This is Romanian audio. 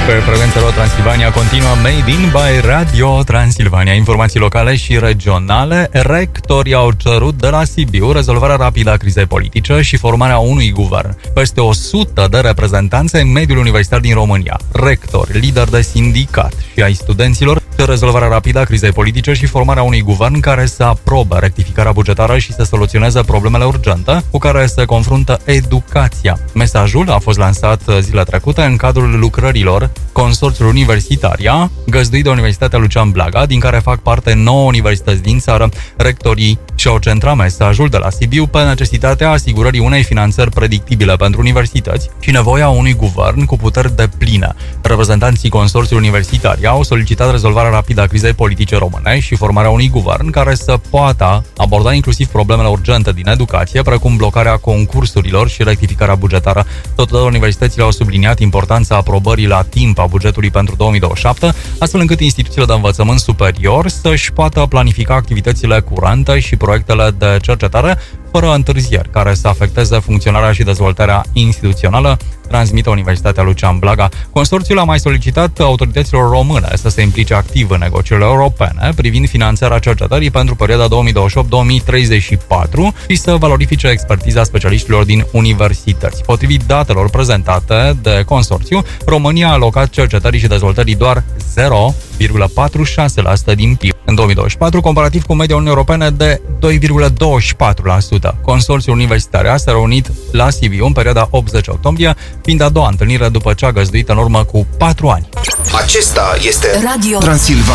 Pe Frecvența Transilvania continuă Made in by Radio Transilvania. Informații locale și regionale. Rectorii au cerut de la Sibiu rezolvarea rapidă a crizei politice și formarea unui guvern. Peste 100 de reprezentanți în mediul universitar din România, rectori, lideri de sindicat și ai studenților, de rezolvarea rapidă a crizei politice și formarea unui guvern care să aprobe rectificarea bugetară și să soluționeze problemele urgente cu care se confruntă educația. Mesajul a fost lansat zilele trecute în cadrul lucrărilor Consorțiul Universitaria, găzduit de Universitatea Lucian Blaga, din care fac parte 9 universități din țară. Rectorii și-au centrat mesajul de la Sibiu pe necesitatea asigurării unei finanțări predictibile pentru universități și nevoia unui guvern cu puteri depline. Reprezentanții Consorțiului Universitaria au solicitat rezolvarea rapidă a crizei politice române și formarea unui guvern care să poată aborda inclusiv problemele urgente din educație, precum blocarea concursurilor și rectificarea bugetară. Totodată, universitățile au subliniat importanța aprobării la timp a bugetului pentru 2027, astfel încât instituțiile de învățământ superior să-și poată planifica activitățile curente și proiectele de cercetare fără întârzieri, care să afecteze funcționarea și dezvoltarea instituțională, transmite Universitatea Lucian Blaga. Consorțiul a mai solicitat autorităților române să se implice activ în negocierile europene privind finanțarea cercetării pentru perioada 2028-2034 și să valorifice expertiza specialiștilor din universități. Potrivit datelor prezentate de consorțiu, România a alocat cercetării și dezvoltării doar 0,46% din PIB în 2024, comparativ cu media Uniunii Europene de 2,24%. Consorțiul Universitar s-a reunit la Sibiu în perioada 80 octombrie, fiind a doua întâlnire după cea găzduită în urmă cu 4 ani. Acesta este Radio Transilvania.